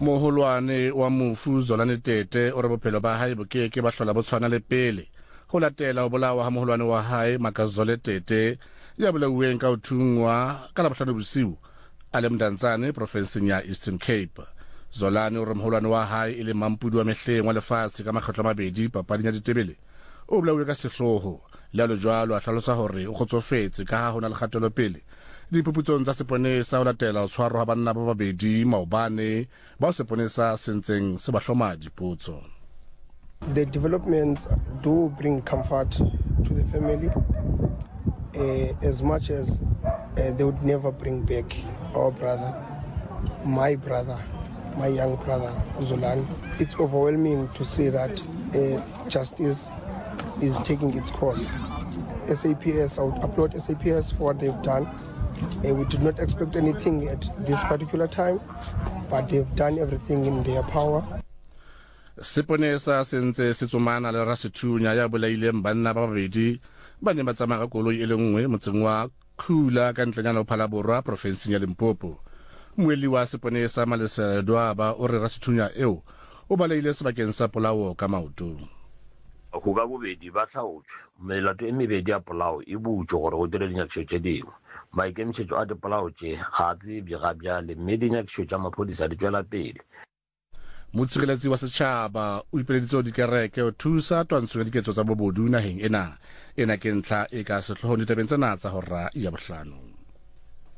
Moholwane wa Mofu Zolani Tete o re bophelo ba hae bo ke ba hlola bo tshwana le pele ho latela ho bolawa ha moholwane wa hae Makazole Tete ya bolauweng ka ho thungwa ka Labohlano bosiu a le Mdantsane provinseng ya Eastern Cape. Zolani o re moholwane wa hae e le mampudi wa mehleng wa lefatshe ka makgetlo a mabedi papading ya ditebele o bolauwe ka sehloho le a lejwalo a hlalosa hore o kgotsofetse ka ha hona le kgatelo pele dipuputsong tsa seponesa ho latela ho tshwarwa ha banna ba babedi maobane ba seponesa sentseng se ba hloma dipotso. The developments do bring comfort to the family as much as they would never bring back our brother, my young brother Zolani. It's overwhelming to see that justice is taking its course. SAPS, I would applaud SAPS for what they've done. We did not expect anything at this particular time, but they've done everything in their power. Seponesa sentse se tsomana le Rasithunya ya bolaileng banna ba babedi ba ne ba tsamaya ka koloi e le nngwe motseng wa Khula ka ntlenyana ho Phalaborwa provinseng ya Limpopo. Moeli wa seponesa Malesela Dwaba o re Rasithunya eo o balaile sebakeng sa polao ka maoto. Go ka bobedi ba tlhaotswe melato e mebedi ya polao e butse gore go dire dinyakišo tše dingwe maikemišetšo a dipolao tše ga tsebe ga bjale mme dinyakišo tša maphodisa di tšwela pele. Motshireletsi wa setšhaba o ipeleditse dikereke o thusa twantshong ya diketso tsa bobodu naheng ena ke ntlha e ka setlhohong ditabeng tsena tsa hora ya bohlano.